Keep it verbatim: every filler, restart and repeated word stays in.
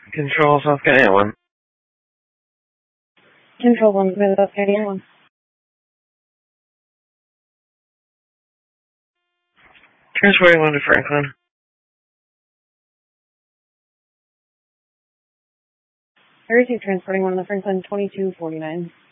Control South County one. Control one, South County one. Transporting one to Franklin. I received transporting one to Franklin twenty-two forty-nine.